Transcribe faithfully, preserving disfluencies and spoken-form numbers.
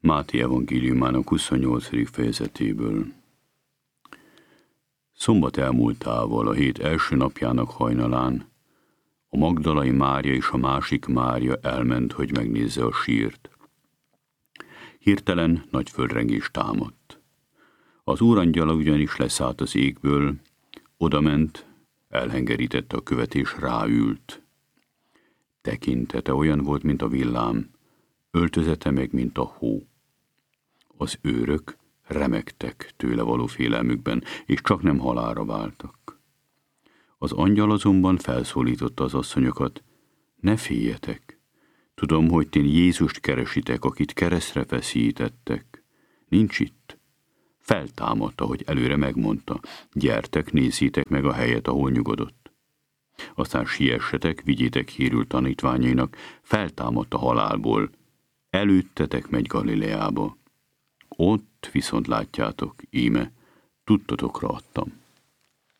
Máté evangéliumának huszonnyolcadik fejezetéből. Szombat elmúltával, a hét első napjának hajnalán a Magdalai Mária és a másik Mária elment, hogy megnézze a sírt. Hirtelen nagy földrengés támadt. Az Úr angyala ugyanis leszállt az égből, odament, elhengerítette a követ és ráült. Tekintete olyan volt, mint a villám, öltözete meg, mint a hó. Az őrök remegtek tőle való félelmükben, és csak nem halálra váltak. Az angyal azonban felszólította az asszonyokat: ne féljetek, tudom, hogy ti Jézust keresitek, akit keresztre feszítettek. Nincs itt. Feltámadt, ahogy előre megmondta. Gyertek, nézzétek meg a helyet, ahol nyugodott. Aztán siessetek, vigyétek hírül tanítványainak, feltámadt a halálból. Előttetek megy Galileába. Ott viszont látjátok, íme, tudtotokra adtam.